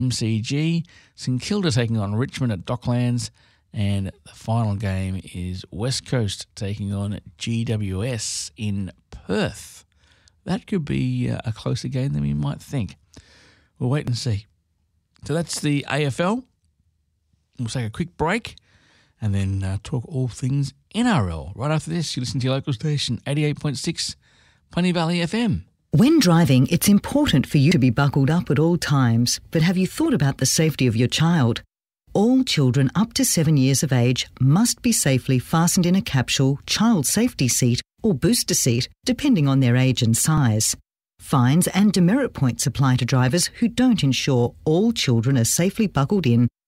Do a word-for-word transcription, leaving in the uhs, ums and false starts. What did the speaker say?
M C G, St Kilda taking on Richmond at Docklands, and the final game is West Coast taking on G W S in Perth. That could be a closer game than we might think. We'll wait and see. So that's the A F L. We'll take a quick break and then uh, talk all things N R L. Right after this, you listen to your local station, eighty-eight point six Punny Valley F M. When driving, it's important for you to be buckled up at all times, but have you thought about the safety of your child? All children up to seven years of age must be safely fastened in a capsule, child safety seat or booster seat, depending on their age and size. Fines and demerit points apply to drivers who don't ensure all children are safely buckled in